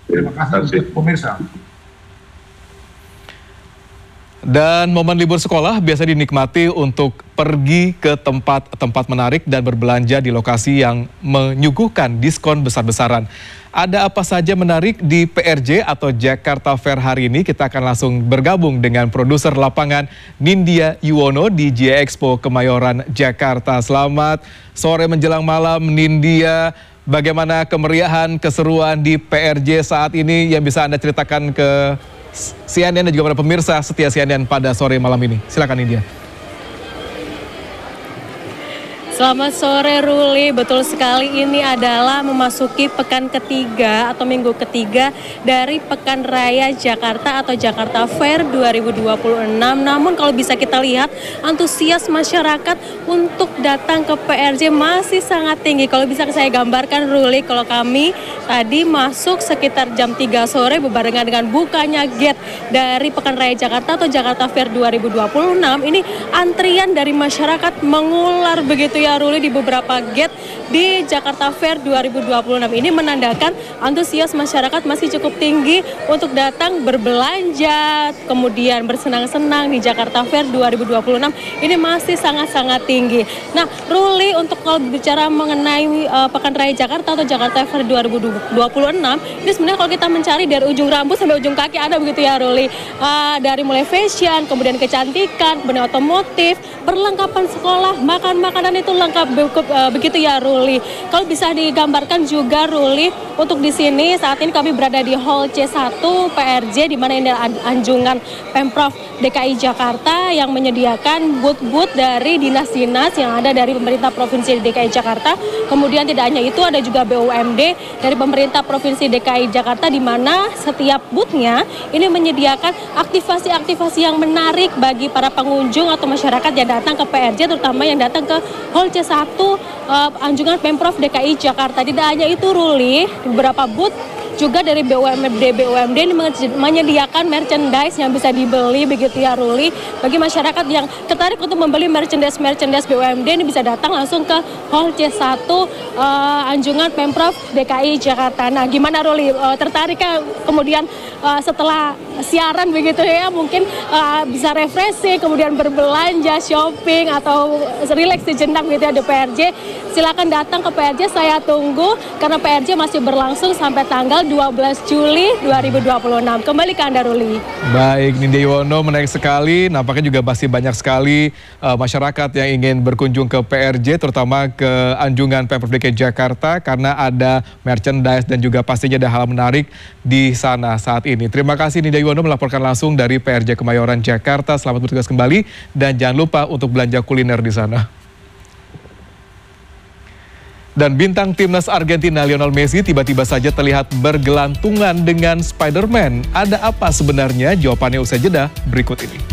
Terima kasih untuk pemirsa. Dan momen libur sekolah biasa dinikmati untuk pergi ke tempat-tempat menarik dan berbelanja di lokasi yang menyuguhkan diskon besar-besaran. Ada apa saja menarik di PRJ atau Jakarta Fair hari ini? Kita akan langsung bergabung dengan produser lapangan Nindya Yuwono di Jia Expo Kemayoran, Jakarta. Selamat sore menjelang malam Nindya. Bagaimana kemeriahan, keseruan di PRJ saat ini yang bisa Anda ceritakan ke CNN dan juga para pemirsa setia CNN pada sore malam ini? Silakan Nindya. Selamat sore Ruli, betul sekali ini adalah memasuki pekan ketiga atau minggu ketiga dari Pekan Raya Jakarta atau Jakarta Fair 2026. Namun kalau bisa kita lihat antusias masyarakat untuk datang ke PRJ masih sangat tinggi. Kalau bisa saya gambarkan Ruli, kalau kami tadi masuk sekitar jam 3 sore berbarengan dengan bukanya gate dari Pekan Raya Jakarta atau Jakarta Fair 2026. Ini antrian dari masyarakat mengular begitu ya Ruli di beberapa gate di Jakarta Fair 2026 ini menandakan antusias masyarakat masih cukup tinggi untuk datang berbelanja, kemudian bersenang-senang di Jakarta Fair 2026 ini masih sangat-sangat tinggi. Nah, Ruli, untuk kalau bicara mengenai Pekan Raya Jakarta atau Jakarta Fair 2026 ini sebenarnya kalau kita mencari dari ujung rambut sampai ujung kaki ada begitu ya Ruli. Dari mulai fashion, kemudian kecantikan, kemudian otomotif, perlengkapan sekolah, makanan itu lengkap begitu ya Ruli. Kalau bisa digambarkan juga Ruli, untuk di sini saat ini kami berada di Hall C1 PRJ di mana ini anjungan Pemprov DKI Jakarta yang menyediakan booth-booth dari dinas-dinas yang ada dari pemerintah Provinsi DKI Jakarta. Kemudian tidak hanya itu, ada juga BUMD dari pemerintah Provinsi DKI Jakarta di mana setiap booth-nya ini menyediakan aktivasi-aktivasi yang menarik bagi para pengunjung atau masyarakat yang datang ke PRJ, terutama yang datang ke Hall C1 anjungan Pemprov DKI Jakarta. Tidak hanya itu Ruli, beberapa booth juga dari BUMD ini menyediakan merchandise yang bisa dibeli begitu ya Ruli. Bagi masyarakat yang tertarik untuk membeli merchandise BUMD ini bisa datang langsung ke Hall C1 anjungan Pemprov DKI Jakarta. Nah, gimana Ruli, tertarikkah kemudian setelah siaran begitu ya, mungkin bisa refreshing, kemudian berbelanja, shopping atau relax sejenak gitu ya di PRJ? Silakan datang ke PRJ, saya tunggu karena PRJ masih berlangsung sampai tanggal 12 Juli 2026. Kembali ke Anda Ruli. Baik, Nindya Yuwono, menarik sekali. Nampaknya juga masih banyak sekali masyarakat yang ingin berkunjung ke PRJ, terutama ke anjungan Pemprov DKI Jakarta karena ada merchandise dan juga pastinya ada hal menarik di sana saat ini. Terima kasih Nindya Yuwono melaporkan langsung dari PRJ Kemayoran, Jakarta. Selamat bertugas kembali dan jangan lupa untuk belanja kuliner di sana. Dan bintang timnas Argentina Lionel Messi tiba-tiba saja terlihat bergelantungan dengan Spider-Man. Ada apa sebenarnya? Jawabannya usai jeda berikut ini.